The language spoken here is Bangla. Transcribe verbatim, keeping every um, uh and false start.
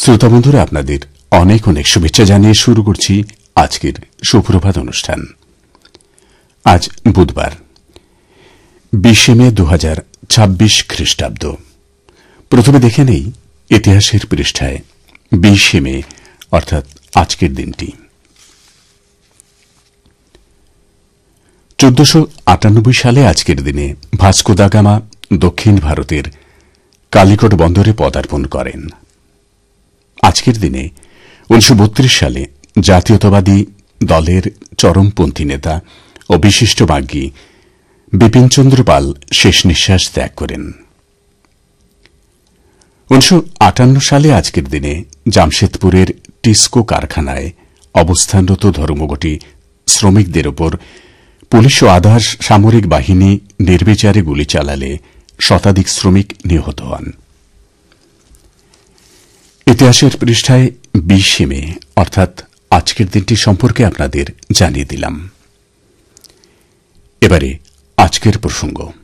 শ্রোতা বন্ধুরা, আপনাদের অনেক অনেক শুভেচ্ছা জানিয়ে শুরু করছি আজকের সুপ্রভাত অনুষ্ঠান। আজ বুধবার বিশে মে দু হাজার ছাব্বিশ খ্রিস্টাব্দ। প্রথমে দেখে নেই ইতিহাসের পৃষ্ঠায় বিশে মে অর্থাৎ আজকের দিনটি। চোদ্দশো আটানব্বই সালে আজকের দিনে ভাস্কো দা গামা দক্ষিণ ভারতের কালিকট বন্দরে পদার্পণ করেন। আজকের দিনে উনিশশো বত্রিশ সালে জাতীয়তাবাদী দলের চরমপন্থী নেতা ও বিশিষ্ট বাগ্মী বিপিনচন্দ্র পাল শেষ নিঃশ্বাস ত্যাগ করেন। উনিশশো আটান্ন সালে আজকের দিনে জামশেদপুরের টিস্কো কারখানায় অবস্থানরত ধর্মঘটি শ্রমিকদের ওপর পুলিশ ও আধা সামরিক বাহিনী নির্বিচারে গুলি চালালে শতাধিক শ্রমিক নিহত হন। ইতিহাসের পৃষ্ঠায় বিশে মে অর্থাৎ আজকের দিনটি সম্পর্কে আপনাদের জানিয়ে দিলাম। এবারে আজকের প্রসঙ্গ।